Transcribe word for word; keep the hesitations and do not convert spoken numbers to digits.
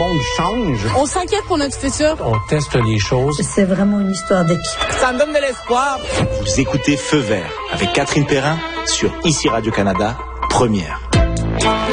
monde change. On s'inquiète pour notre futur. On teste les choses. C'est vraiment une histoire d'équipe. Ça me donne de l'espoir. Vous écoutez Feu Vert avec Catherine Perrin sur Ici Radio-Canada, première.